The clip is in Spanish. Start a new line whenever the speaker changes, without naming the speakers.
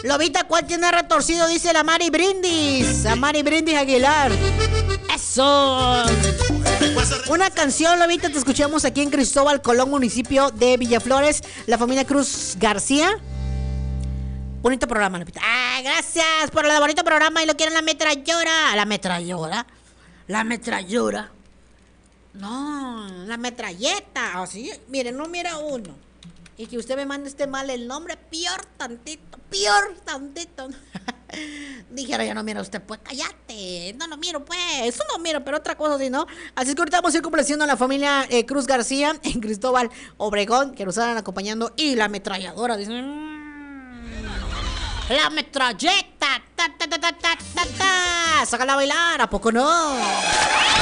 Lobita, ¿cuál tiene retorcido? Dice la Mari Brindis. La Mari Brindis Aguilar. ¡Eso! Una canción, Lobita, te escuchamos aquí en Cristóbal Colón, municipio de Villaflores. La familia Cruz García. Bonito programa, Lupita. Gracias por el bonito programa. Y lo quieren la metrallora. ¿La metrallora? La metrallora. No, la metralleta. Así, mire, no mira uno. Y que usted me mande mal el nombre, peor tantito. Dijera, ya no mira usted, pues cállate. No lo miro, pues. Eso no miro, pero otra cosa sí, ¿no? Así es que ahorita vamos a ir complaciendo a la familia Cruz García en Cristóbal Obregón, que nos están acompañando. Y la ametralladora, dicen. La metralleta. Sácala a bailar, ¿a poco no?